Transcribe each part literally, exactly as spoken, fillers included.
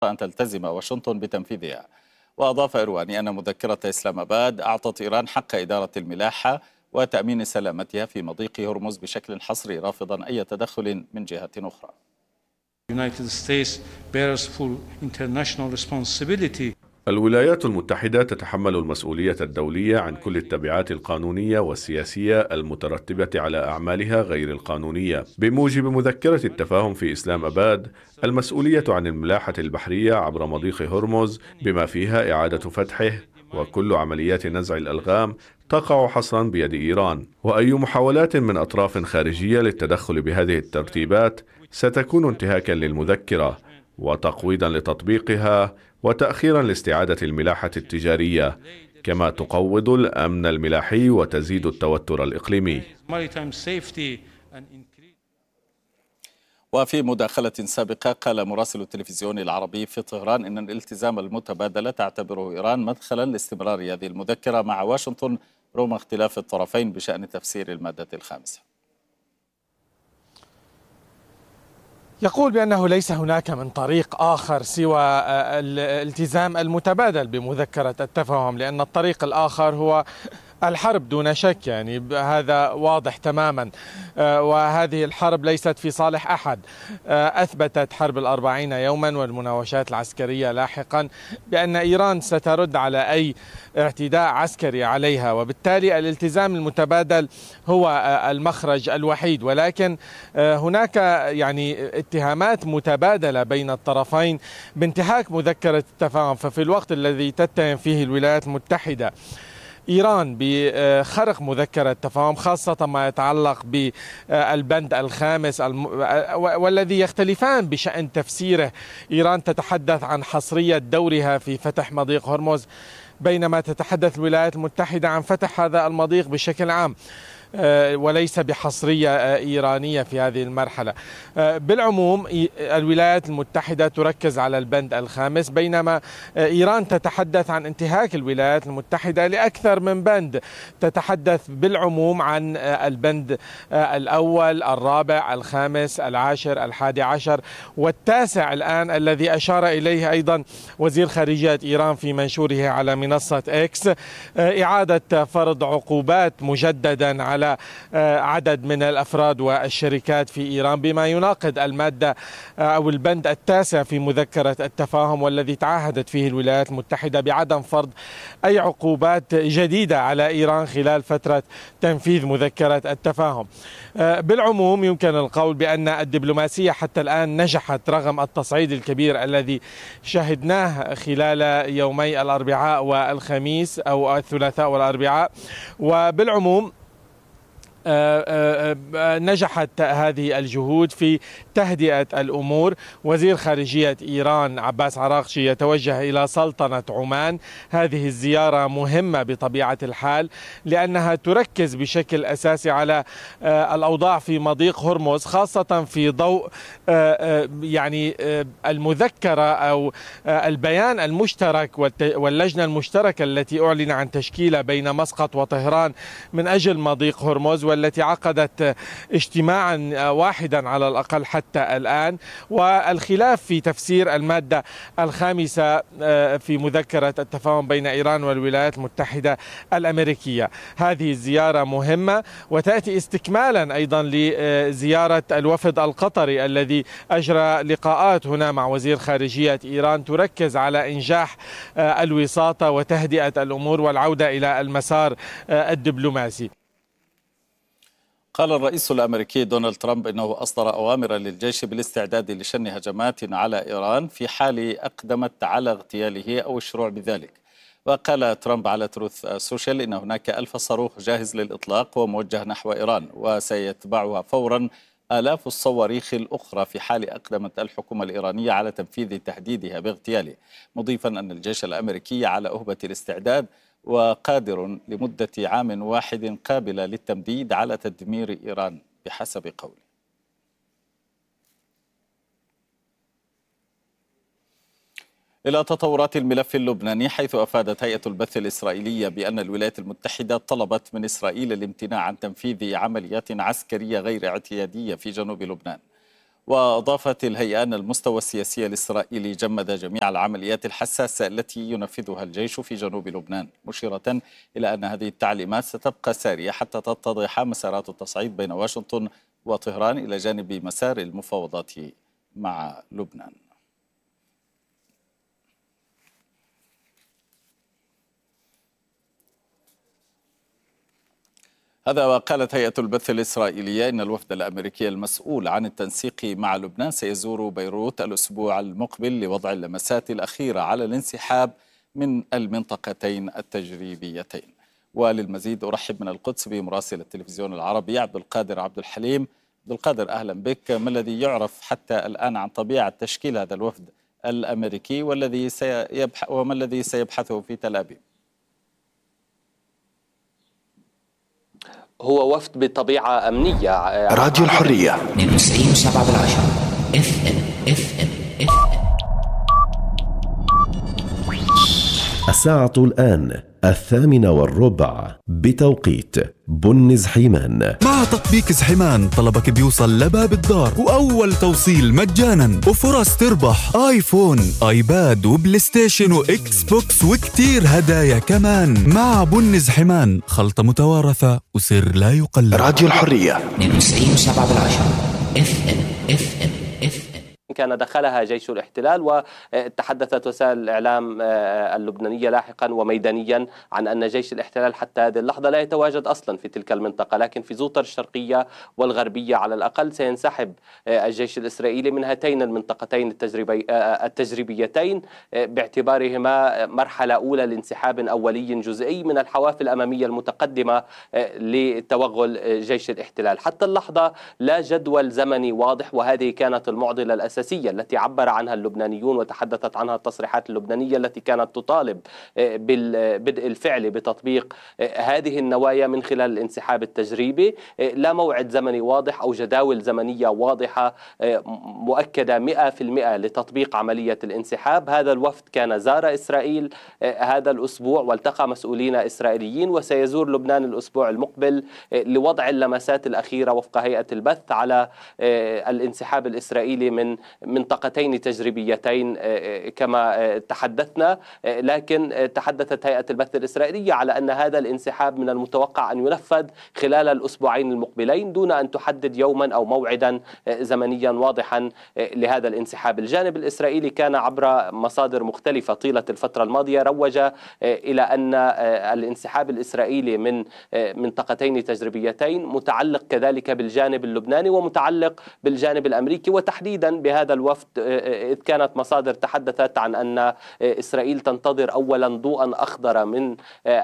أن تلتزم واشنطن بتنفيذها. وأضاف إرواني أن مذكرة إسلام آباد أعطت إيران حق إدارة الملاحة وتأمين سلامتها في مضيق هرمز بشكل حصري، رافضا أي تدخل من جهة أخرى. الولايات المتحدة تتحمل المسؤولية الدولية عن كل التبعات القانونية والسياسية المترتبة على أعمالها غير القانونية. بموجب مذكرة التفاهم في إسلام آباد، المسؤولية عن الملاحة البحرية عبر مضيق هرمز بما فيها إعادة فتحه، وكل عمليات نزع الألغام تقع حصرا بيد إيران، وأي محاولات من أطراف خارجية للتدخل بهذه الترتيبات ستكون انتهاكا للمذكرة وتقويضا لتطبيقها وتأخيرا لاستعادة الملاحة التجارية، كما تقوض الأمن الملاحي وتزيد التوتر الإقليمي. وفي مداخلة سابقة قال مراسل التلفزيون العربي في طهران إن الالتزام المتبادل تعتبره إيران مدخلا لاستمرار هذه المذكرة مع واشنطن رغم اختلاف الطرفين بشأن تفسير المادة الخامسة. يقول بأنه ليس هناك من طريق آخر سوى الالتزام المتبادل بمذكرة التفاهم، لأن الطريق الآخر هو الحرب دون شك، يعني هذا واضح تماما، وهذه الحرب ليست في صالح أحد. أثبتت حرب الأربعين يوما والمناوشات العسكرية لاحقا بأن إيران سترد على أي اعتداء عسكري عليها، وبالتالي الالتزام المتبادل هو المخرج الوحيد. ولكن هناك يعني اتهامات متبادلة بين الطرفين بانتهاك مذكرة التفاهم، ففي الوقت الذي تتهم فيه الولايات المتحدة إيران بخرق مذكرة التفاهم، خاصة ما يتعلق بالبند الخامس والذي يختلفان بشأن تفسيره. إيران تتحدث عن حصرية دورها في فتح مضيق هرمز، بينما تتحدث الولايات المتحدة عن فتح هذا المضيق بشكل عام وليس بحصرية إيرانية في هذه المرحلة. بالعموم الولايات المتحدة تركز على البند الخامس، بينما إيران تتحدث عن انتهاك الولايات المتحدة لأكثر من بند. تتحدث بالعموم عن البند الأول، الرابع، الخامس، العاشر، الحادي عشر والتاسع الآن، الذي أشار إليه أيضا وزير خارجية إيران في منشوره على منصة إكس، إعادة فرض عقوبات مجددا على على عدد من الأفراد والشركات في إيران بما يناقض المادة أو البند التاسع في مذكرة التفاهم، والذي تعهدت فيه الولايات المتحدة بعدم فرض أي عقوبات جديدة على إيران خلال فترة تنفيذ مذكرة التفاهم. بالعموم يمكن القول بأن الدبلوماسية حتى الآن نجحت رغم التصعيد الكبير الذي شهدناه خلال يومي الأربعاء والخميس أو الثلاثاء والأربعاء. وبالعموم نجحت هذه الجهود في تهدئة الأمور. وزير خارجية إيران عباس عراقشي يتوجه إلى سلطنة عمان. هذه الزيارة مهمة بطبيعة الحال لأنها تركز بشكل أساسي على الأوضاع في مضيق هرمز، خاصة في ضوء يعني المذكرة أو البيان المشترك واللجنة المشتركة التي أعلن عن تشكيلها بين مسقط وطهران من أجل مضيق هرمز، والتي عقدت اجتماعا واحدا على الأقل حتى الآن. والخلاف في تفسير المادة الخامسة في مذكرة التفاهم بين إيران والولايات المتحدة الأمريكية. هذه الزيارة مهمة وتأتي استكمالا أيضا لزيارة الوفد القطري الذي أجرى لقاءات هنا مع وزير خارجية إيران تركز على إنجاح الوساطة وتهدئة الأمور والعودة إلى المسار الدبلوماسي. قال الرئيس الأمريكي دونالد ترامب إنه أصدر أوامر للجيش بالاستعداد لشن هجمات على إيران في حال أقدمت على اغتياله أو الشروع بذلك. وقال ترامب على تروث سوشيال إن هناك ألف صاروخ جاهز للإطلاق وموجه نحو إيران، وسيتبعها فورا آلاف الصواريخ الأخرى في حال أقدمت الحكومة الإيرانية على تنفيذ تهديدها باغتياله، مضيفا أن الجيش الأمريكي على أهبة الاستعداد وقادر لمدة عام واحد قابلة للتمديد على تدمير إيران بحسب قوله. إلى تطورات الملف اللبناني، حيث أفادت هيئة البث الإسرائيلية بأن الولايات المتحدة طلبت من إسرائيل الامتناع عن تنفيذ عمليات عسكرية غير اعتيادية في جنوب لبنان. وأضافت الهيئة أن المستوى السياسي الإسرائيلي جمد جميع العمليات الحساسة التي ينفذها الجيش في جنوب لبنان، مشيرة إلى أن هذه التعليمات ستبقى سارية حتى تتضح مسارات التصعيد بين واشنطن وطهران إلى جانب مسار المفاوضات مع لبنان. هذا وقالت هيئة البث الإسرائيلية إن الوفد الأمريكي المسؤول عن التنسيق مع لبنان سيزور بيروت الأسبوع المقبل لوضع اللمسات الأخيرة على الانسحاب من المنطقتين التجريبيتين. وللمزيد أرحب من القدس بمراسل التلفزيون العربي عبد القادر عبد الحليم. عبد القادر، أهلا بك. ما الذي يعرف حتى الآن عن طبيعة تشكيل هذا الوفد الأمريكي والذي سيبحث وما الذي سيبحثه في تل أبيب؟ هو وفد بطبيعة أمنية. راديو الحرية اثنين وتسعين وسبعة بالعشرة اف ام اف ام اف ام. الساعة الآن الثامنة والربع بتوقيت بن زحيمان. مع تطبيق زحيمان طلبك بيوصل لباب الدار وأول توصيل مجانا وفرص تربح آيفون آيباد وبلاي ستيشن وإكس بوكس وكتير هدايا كمان. مع بن زحيمان خلطة متوارثة وسر لا يقلد. راديو الحرية اثنين وتسعين وسبعة بالعشرة اف ام اف ام اف ام. كان دخلها جيش الاحتلال، وتحدثت وسائل الإعلام اللبنانية لاحقا وميدانيا عن أن جيش الاحتلال حتى هذه اللحظة لا يتواجد أصلا في تلك المنطقة، لكن في زوطر الشرقية والغربية على الأقل سينسحب الجيش الإسرائيلي من هاتين المنطقتين التجريبي التجريبيتين باعتبارهما مرحلة أولى لانسحاب أولي جزئي من الحوافل الأمامية المتقدمة لتوغل جيش الاحتلال. حتى اللحظة لا جدول زمني واضح، وهذه كانت المعضلة الأساسية التي عبر عنها اللبنانيون وتحدثت عنها التصريحات اللبنانية التي كانت تطالب بالبدء الفعلي بتطبيق هذه النوايا من خلال الانسحاب التجريبي. لا موعد زمني واضح أو جداول زمنية واضحة مؤكدة مئة في المئة لتطبيق عملية الانسحاب. هذا الوفد كان زار إسرائيل هذا الأسبوع والتقى مسؤولين إسرائيليين، وسيزور لبنان الأسبوع المقبل لوضع اللمسات الأخيرة وفق هيئة البث على الانسحاب الإسرائيلي من منطقتين تجريبيتين كما تحدثنا. لكن تحدثت هيئة البث الإسرائيلية على أن هذا الانسحاب من المتوقع أن ينفذ خلال الأسبوعين المقبلين دون أن تحدد يوما أو موعدا زمنيا واضحا لهذا الانسحاب. الجانب الإسرائيلي كان عبر مصادر مختلفة طيلة الفترة الماضية روج إلى أن الانسحاب الإسرائيلي من منطقتين تجريبيتين متعلق كذلك بالجانب اللبناني ومتعلق بالجانب الأمريكي، وتحديدا بهذا الوفد إذ كانت مصادر تحدثت عن أن إسرائيل تنتظر أولا ضوءا أخضر من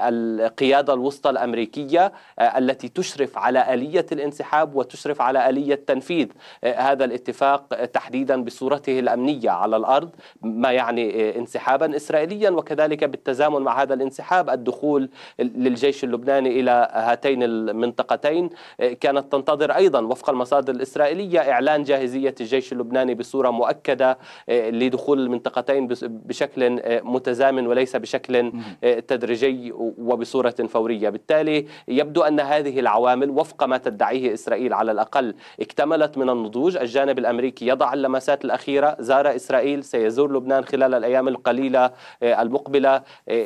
القيادة الوسطى الأمريكية التي تشرف على آلية الانسحاب وتشرف على آلية تنفيذ هذا الاتفاق تحديدا بصورته الأمنية على الأرض، ما يعني انسحابا إسرائيليا وكذلك بالتزامن مع هذا الانسحاب الدخول للجيش اللبناني إلى هاتين المنطقتين. كانت تنتظر أيضا وفق المصادر الإسرائيلية إعلان جاهزية الجيش اللبناني بصورة مؤكدة لدخول المنطقتين بشكل متزامن وليس بشكل تدريجي وبصورة فورية. بالتالي يبدو أن هذه العوامل وفق ما تدعيه إسرائيل على الأقل اكتملت من النضوج. الجانب الأمريكي يضع اللمسات الأخيرة، زار إسرائيل، سيزور لبنان خلال الأيام القليلة المقبلة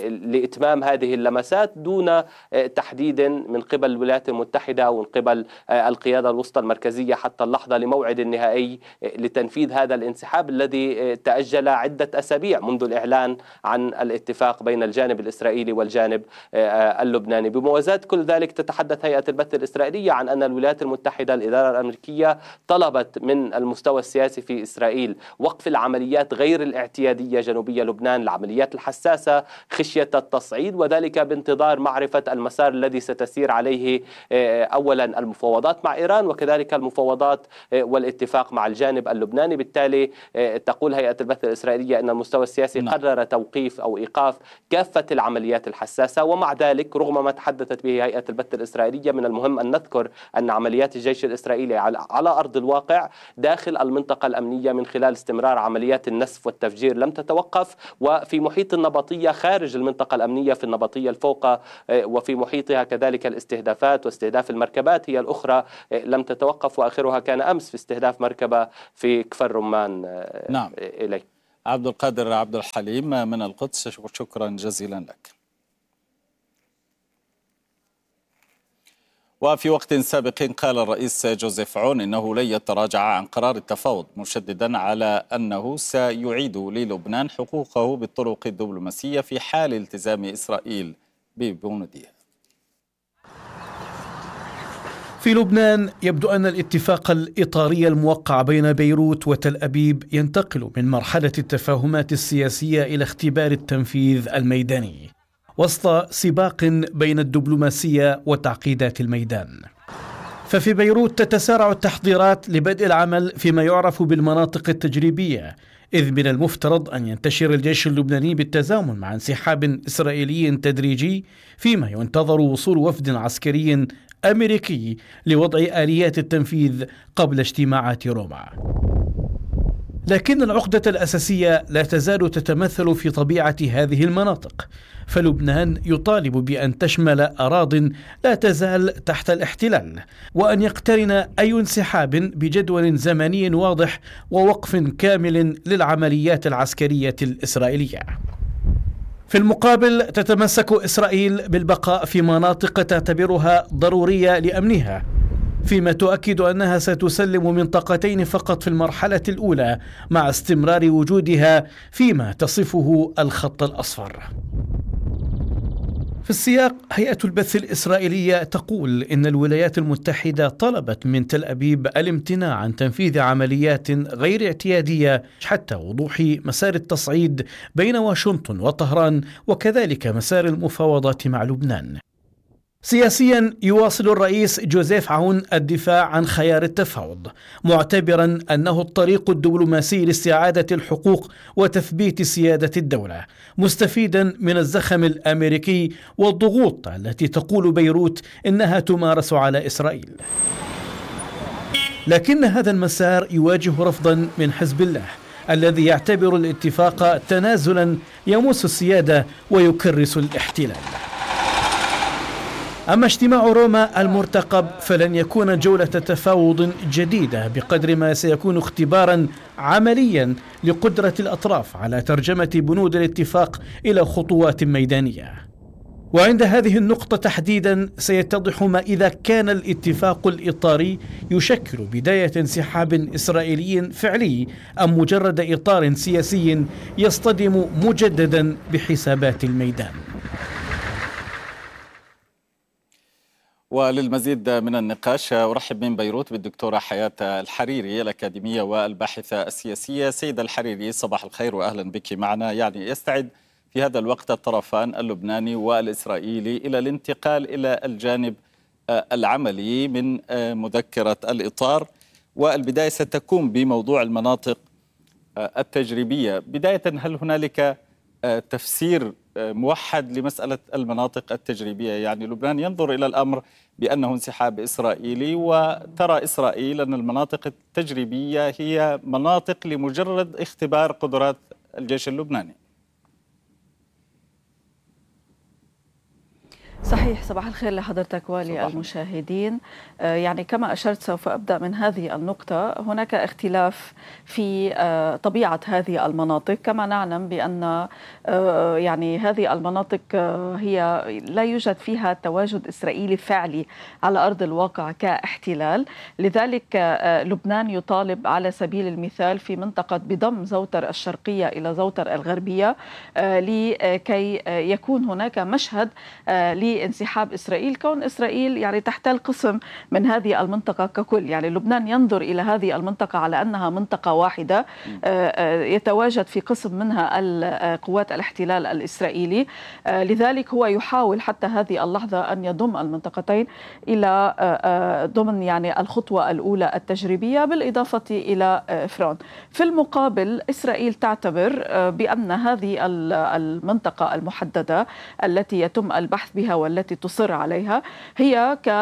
لإتمام هذه اللمسات دون تحديد من قبل الولايات المتحدة ومن قبل القيادة الوسطى المركزية حتى اللحظة لموعد النهائي لتنفيذ هذا الانسحاب الذي تأجل عدة أسابيع منذ الإعلان عن الاتفاق بين الجانب الإسرائيلي والجانب اللبناني. بموازاة كل ذلك تتحدث هيئة البث الإسرائيلية عن أن الولايات المتحدة الإدارة الأمريكية طلبت من المستوى السياسي في إسرائيل وقف العمليات غير الاعتيادية جنوبية لبنان، العمليات الحساسة خشية التصعيد، وذلك بانتظار معرفة المسار الذي ستسير عليه أولا المفاوضات مع إيران وكذلك المفاوضات والاتفاق مع الجانب اللبناني بالتالي تقول هيئة البث الإسرائيلية أن المستوى السياسي نعم. قرر توقيف أو إيقاف كافة العمليات الحساسة. ومع ذلك رغم ما تحدثت به هيئة البث الإسرائيلية، من المهم أن نذكر أن عمليات الجيش الإسرائيلي على أرض الواقع داخل المنطقة الأمنية من خلال استمرار عمليات النسف والتفجير لم تتوقف، وفي محيط النبطية خارج المنطقة الأمنية في النبطية الفوقة وفي محيطها كذلك الاستهدافات واستهداف المركبات هي الأخرى لم تتوقف، وآخرها كان أمس في استهداف مركبة في كفر رمان. نعم. إليه عبد القادر عبد الحليم من القدس، شكرا جزيلا لك. وفي وقت سابق قال الرئيس جوزيف عون إنه لن يتراجع عن قرار التفاوض، مشددا على أنه سيعيد للبنان حقوقه بالطرق الدبلوماسية في حال التزام إسرائيل ببنودها. في لبنان يبدو أن الاتفاق الإطاري الموقع بين بيروت وتل أبيب ينتقل من مرحلة التفاهمات السياسية إلى اختبار التنفيذ الميداني وسط سباق بين الدبلوماسية وتعقيدات الميدان. ففي بيروت تتسارع التحضيرات لبدء العمل فيما يعرف بالمناطق التجريبية، إذ من المفترض أن ينتشر الجيش اللبناني بالتزامن مع انسحاب إسرائيلي تدريجي، فيما ينتظر وصول وفد عسكري أمريكي لوضع آليات التنفيذ قبل اجتماعات روما. لكن العقدة الأساسية لا تزال تتمثل في طبيعة هذه المناطق، فلبنان يطالب بأن تشمل أراضٍ لا تزال تحت الاحتلال، وأن يقترن أي انسحاب بجدول زمني واضح ووقف كامل للعمليات العسكرية الإسرائيلية. في المقابل تتمسك إسرائيل بالبقاء في مناطق تعتبرها ضرورية لأمنها، فيما تؤكد أنها ستسلم منطقتين فقط في المرحلة الأولى مع استمرار وجودها فيما تصفه الخط الأصفر. في السياق هيئة البث الإسرائيلية تقول إن الولايات المتحدة طلبت من تل أبيب الامتناع عن تنفيذ عمليات غير اعتيادية حتى وضوح مسار التصعيد بين واشنطن وطهران وكذلك مسار المفاوضات مع لبنان. سياسيا يواصل الرئيس جوزيف عون الدفاع عن خيار التفاوض، معتبرا أنه الطريق الدبلوماسي لاستعادة الحقوق وتثبيت سيادة الدولة، مستفيدا من الزخم الأمريكي والضغوط التي تقول بيروت إنها تمارس على إسرائيل. لكن هذا المسار يواجه رفضا من حزب الله الذي يعتبر الاتفاق تنازلا يمس السيادة ويكرس الاحتلال. أما اجتماع روما المرتقب فلن يكون جولة تفاوض جديدة بقدر ما سيكون اختبارا عمليا لقدرة الأطراف على ترجمة بنود الاتفاق إلى خطوات ميدانية. وعند هذه النقطة تحديدا سيتضح ما إذا كان الاتفاق الإطاري يشكل بداية انسحاب إسرائيلي فعلي أم مجرد إطار سياسي يصطدم مجددا بحسابات الميدان. وللمزيد من النقاش أرحب من بيروت بالدكتورة حياة الحريري الأكاديمية والباحثة السياسية. سيدة الحريري صباح الخير وأهلا بك معنا. يعني يستعد في هذا الوقت الطرفان اللبناني والإسرائيلي إلى الانتقال إلى الجانب العملي من مذكرة الإطار، والبداية ستكون بموضوع المناطق التجريبية. بداية، هل هنالك تفسير موحد لمسألة المناطق التجريبية؟ يعني لبنان ينظر إلى الأمر بأنه انسحاب إسرائيلي، وترى إسرائيل أن المناطق التجريبية هي مناطق لمجرد اختبار قدرات الجيش اللبناني. صحيح. صباح الخير لحضرتك وللمشاهدين. يعني كما أشرت سوف أبدأ من هذه النقطة. هناك اختلاف في طبيعة هذه المناطق، كما نعلم بأن يعني هذه المناطق هي لا يوجد فيها تواجد إسرائيلي فعلي على أرض الواقع كاحتلال. لذلك لبنان يطالب على سبيل المثال في منطقة بضم زوتر الشرقية إلى زوتر الغربية لكي يكون هناك مشهد لانسحاب انسحاب إسرائيل، كون إسرائيل يعني تحتل قسم من هذه المنطقة ككل. يعني لبنان ينظر إلى هذه المنطقة على أنها منطقة واحدة يتواجد في قسم منها قوات الاحتلال الإسرائيلي، لذلك هو يحاول حتى هذه اللحظة أن يضم المنطقتين إلى ضمن يعني الخطوة الأولى التجريبية بالإضافة إلى فرعون. في المقابل إسرائيل تعتبر بأن هذه المنطقة المحددة التي يتم البحث بها والتي تصر عليها هي ك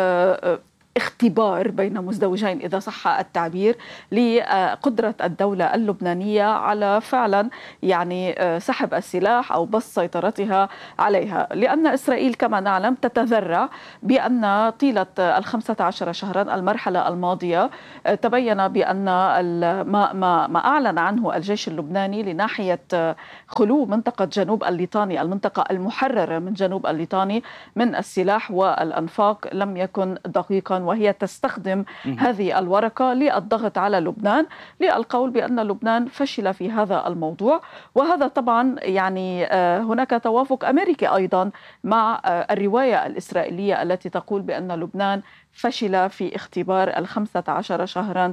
اختبار بين مزدوجين إذا صح التعبير لقدرة الدولة اللبنانية على فعلا يعني سحب السلاح أو بسط سيطرتها عليها، لأن إسرائيل كما نعلم تتذرع بأن طيلة الخمسة عشر شهرا المرحلة الماضية تبين بأن ما, ما, ما أعلن عنه الجيش اللبناني لناحية خلو منطقة جنوب الليطاني، المنطقة المحررة من جنوب الليطاني من السلاح والأنفاق، لم يكن دقيقا، وهي تستخدم هذه الورقة للضغط على لبنان للقول بأن لبنان فشل في هذا الموضوع. وهذا طبعا يعني هناك توافق أمريكي أيضا مع الرواية الإسرائيلية التي تقول بأن لبنان فشل في اختبار الخمسة عشر شهرا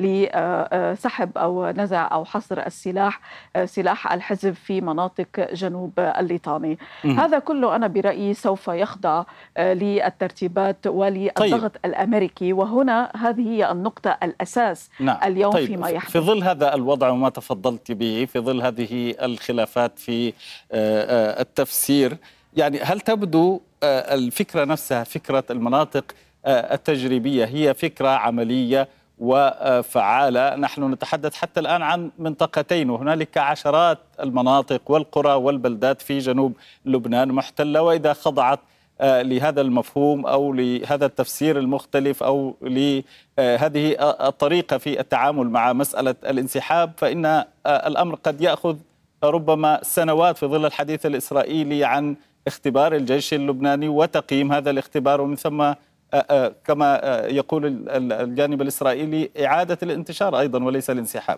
لسحب أو نزع أو حصر السلاح سلاح الحزب في مناطق جنوب الليطاني. هذا كله أنا برأيي سوف يخضع للترتيبات وللضغط طيب. الأمريكي، وهنا هذه هي النقطة الأساس نعم. اليوم طيب. فيما يحدث في ظل هذا الوضع وما تفضلت به، في ظل هذه الخلافات في التفسير، يعني هل تبدو الفكرة نفسها فكرة المناطق التجريبية هي فكرة عملية وفعالة؟ نحن نتحدث حتى الآن عن منطقتين، وهنالك عشرات المناطق والقرى والبلدات في جنوب لبنان محتلة، وإذا خضعت لهذا المفهوم أو لهذا التفسير المختلف أو لهذه الطريقة في التعامل مع مسألة الانسحاب، فإن الأمر قد يأخذ ربما سنوات في ظل الحديث الإسرائيلي عن اختبار الجيش اللبناني وتقييم هذا الاختبار، ومن ثم كما يقول الجانب الإسرائيلي إعادة الانتشار أيضا وليس الانسحاب.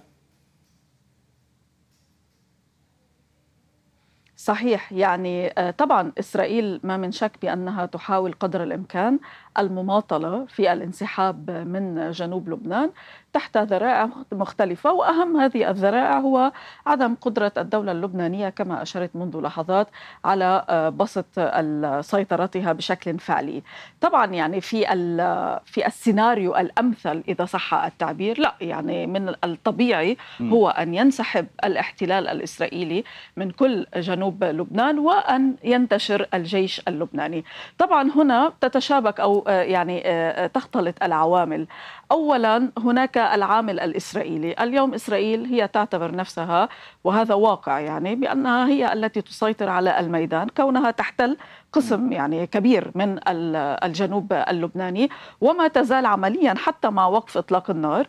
صحيح، يعني طبعا إسرائيل ما من شك بأنها تحاول قدر الإمكان المماطلة في الانسحاب من جنوب لبنان تحت ذرائع مختلفة، وأهم هذه الذرائع هو عدم قدرة الدولة اللبنانية كما أشرت منذ لحظات على بسط سيطرتها بشكل فعلي. طبعا يعني في في السيناريو الأمثل إذا صح التعبير، لا يعني من الطبيعي هو أن ينسحب الاحتلال الإسرائيلي من كل جنوب لبنان وأن ينتشر الجيش اللبناني. طبعا هنا تتشابك أو يعني تختلط العوامل. أولا هناك العامل الإسرائيلي، اليوم إسرائيل هي تعتبر نفسها وهذا واقع يعني بأنها هي التي تسيطر على الميدان، كونها تحتل قسم يعني كبير من الجنوب اللبناني، وما تزال عمليا حتى مع وقف إطلاق النار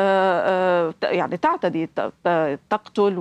يعني تعتدي تقتل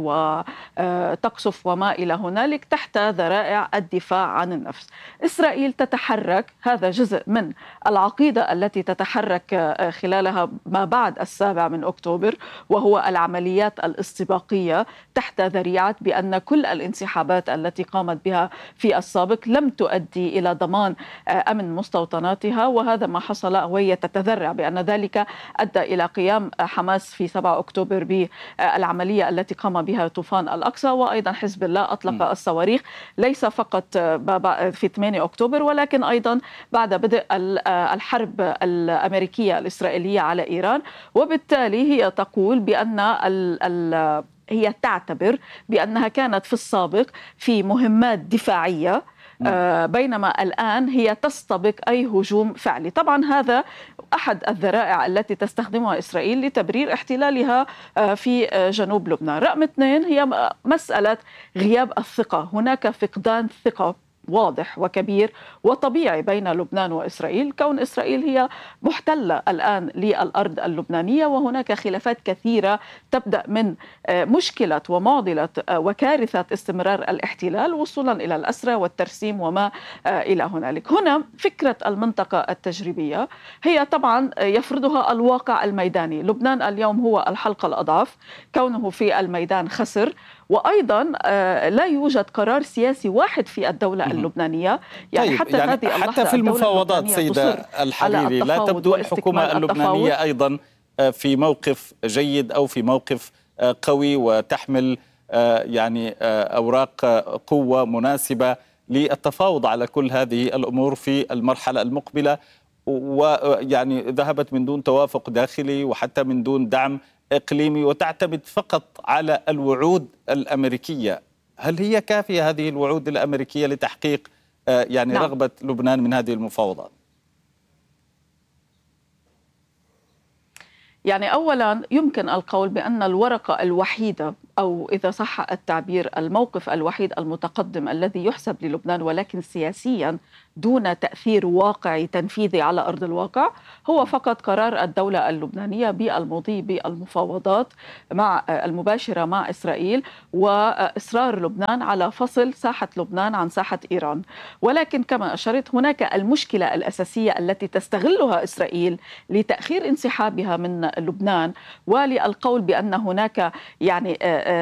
وتقصف وما إلى هنالك تحت ذرائع الدفاع عن النفس. إسرائيل تتحرك، هذا جزء من العقيدة التي تتحرك خلالها ما بعد السابع من أكتوبر، وهو العمليات الاستباقية تحت ذريعة بأن كل الانسحابات التي قامت بها في السابق لم تؤدي إلى ضمان أمن مستوطناتها، وهذا ما حصل، وهي تتذرع بأن ذلك أدى إلى قيام حماس في سبعة أكتوبر بالعملية التي قام بها طوفان الأقصى، وأيضا حزب الله أطلق م. الصواريخ ليس فقط في ثمانية أكتوبر ولكن أيضا بعد بدء الحرب الأمريكية الإسرائيلية على إيران. وبالتالي هي تقول بأن ال ال هي تعتبر بأنها كانت في السابق في مهمات دفاعية، آه بينما الآن هي تستبق أي هجوم فعلي. طبعا هذا أحد الذرائع التي تستخدمها إسرائيل لتبرير احتلالها آه في آه جنوب لبنان. رقم اثنين هي مسألة غياب الثقة، هناك فقدان ثقة واضح وكبير وطبيعي بين لبنان وإسرائيل، كون إسرائيل هي محتلة الآن للأرض اللبنانية، وهناك خلافات كثيرة تبدأ من مشكلة ومعضلة وكارثة استمرار الاحتلال وصولا إلى الأسرى والترسيم وما إلى هنالك. هنا فكرة المنطقة التجريبية هي طبعا يفرضها الواقع الميداني. لبنان اليوم هو الحلقة الأضعف، كونه في الميدان خسر وأيضا لا يوجد قرار سياسي واحد في الدولة اللبنانية. يعني طيب حتى يعني هذه اللحظة حتى في المفاوضات سيدة الحريري لا تبدو الحكومة اللبنانية أيضا في موقف جيد أو في موقف قوي وتحمل يعني أوراق قوة مناسبة للتفاوض على كل هذه الأمور في المرحلة المقبلة، ويعني ذهبت من دون توافق داخلي وحتى من دون دعم إقليمي وتعتمد فقط على الوعود الأمريكية. هل هي كافية هذه الوعود الأمريكية لتحقيق يعني نعم. رغبة لبنان من هذه المفاوضات؟ يعني أولا يمكن القول بأن الورقة الوحيدة أو إذا صح التعبير الموقف الوحيد المتقدم الذي يحسب للبنان ولكن سياسيا دون تأثير واقعي تنفيذي على أرض الواقع هو فقط قرار الدولة اللبنانية بالمضي بالمفاوضات مع المباشرة مع إسرائيل وإصرار لبنان على فصل ساحة لبنان عن ساحة إيران. ولكن كما أشرت هناك المشكلة الأساسية التي تستغلها إسرائيل لتأخير انسحابها من لبنان وللقول بأن هناك يعني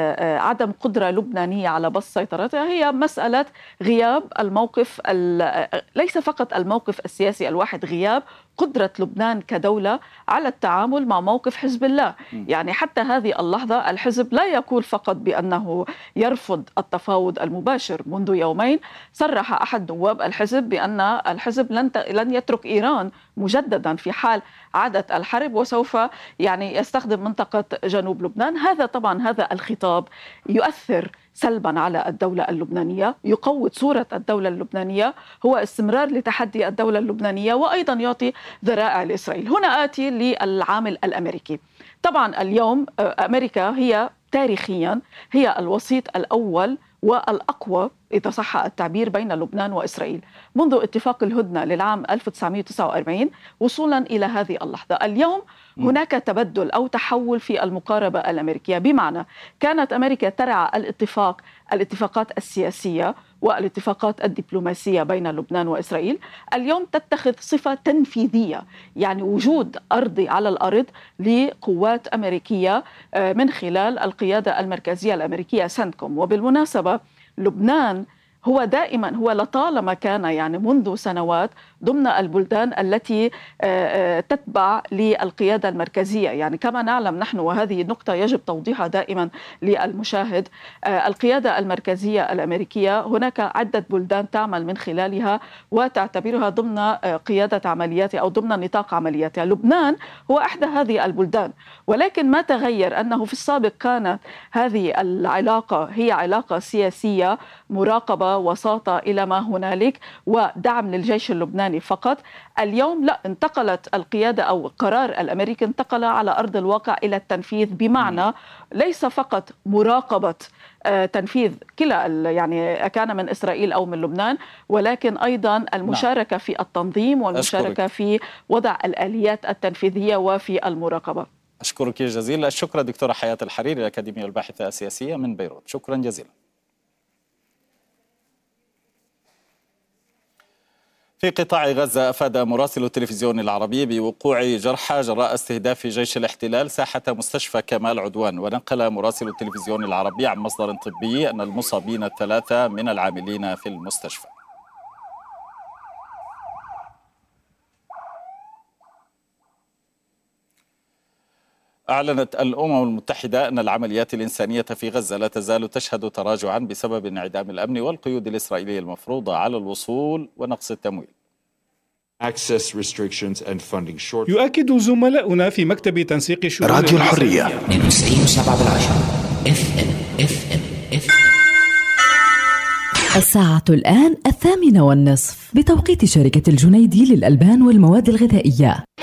عدم قدرة لبنانية على بسط سيطرتها، هي مسألة غياب الموقف، ليس فقط الموقف السياسي الواحد، غياب قدرة لبنان كدولة على التعامل مع موقف حزب الله. يعني حتى هذه اللحظة الحزب لا يقول فقط بأنه يرفض التفاوض المباشر. منذ يومين صرح أحد نواب الحزب بأن الحزب لن لن يترك إيران مجددا في حال عادت الحرب وسوف يعني يستخدم منطقة جنوب لبنان. هذا طبعا هذا الخطاب يؤثر سلبا على الدولة اللبنانية، يقوض صورة الدولة اللبنانية، هو استمرار لتحدي الدولة اللبنانية وأيضا يعطي ذرائع لإسرائيل. هنا آتي للعامل الأمريكي. طبعا اليوم أمريكا هي تاريخيا هي الوسيط الأول والأقوى إذا صح التعبير بين لبنان وإسرائيل منذ اتفاق الهدنة للعام ألف وتسعمائة وتسعة وأربعين وصولا إلى هذه اللحظة. اليوم هناك تبدل أو تحول في المقاربة الأمريكية، بمعنى كانت أمريكا ترعى الاتفاق الاتفاقات السياسية والاتفاقات الدبلوماسية بين لبنان وإسرائيل، اليوم تتخذ صفة تنفيذية، يعني وجود أرضي على الأرض لقوات أمريكية من خلال القيادة المركزية الأمريكية سنتكوم. وبالمناسبة لبنان هو دائما هو لطالما كان يعني منذ سنوات ضمن البلدان التي تتبع للقيادة المركزية. يعني كما نعلم نحن، وهذه النقطة يجب توضيحها دائما للمشاهد، القيادة المركزية الأمريكية هناك عدة بلدان تعمل من خلالها وتعتبرها ضمن قيادة عملياتها أو ضمن نطاق عملياتها. لبنان هو إحدى هذه البلدان، ولكن ما تغير أنه في السابق كانت هذه العلاقة هي علاقة سياسية، مراقبة، وساطة إلى ما هنالك، ودعم للجيش اللبناني فقط. اليوم لا، انتقلت القيادة أو قرار الأمريكي انتقل على أرض الواقع إلى التنفيذ، بمعنى ليس فقط مراقبة تنفيذ كلا يعني كان من إسرائيل أو من لبنان، ولكن أيضا المشاركة في التنظيم والمشاركة في وضع الآليات التنفيذية وفي المراقبة. أشكرك جزيلا الشكر دكتورة حياة الحريري الأكاديمية الباحثة السياسية من بيروت، شكرا جزيلا. في قطاع غزة أفاد مراسل التلفزيون العربي بوقوع جرحى جراء استهداف جيش الاحتلال ساحة مستشفى كمال عدوان. ونقل مراسل التلفزيون العربي عن مصدر طبي أن المصابين الثلاثة من العاملين في المستشفى. أعلنت الأمم المتحدة أن العمليات الإنسانية في غزة لا تزال تشهد تراجعا بسبب انعدام الأمن والقيود الإسرائيلية المفروضة على الوصول ونقص التمويل. يؤكد زملاؤنا في مكتب تنسيق شؤون راديو الحرية من تسعين وسبعة بالعشرة اف ام اف ام اف الساعة الآن الثامنة والنصف بتوقيت شركة الجنيدي للألبان والمواد الغذائية.